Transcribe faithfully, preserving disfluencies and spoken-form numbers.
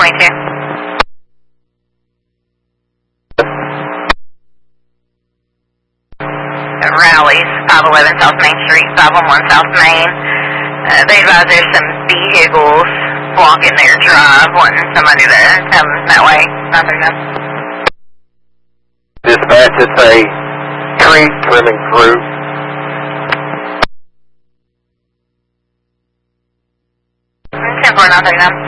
twenty-two. Rallies, five eleven South Main Street, five one one South Main. Uh, they advise there's some vehicles blocking their drive, wanting somebody to come that way. nine thirty-nine. Dispatch, it's a tree trimming crew. ten four nine thirty-nine.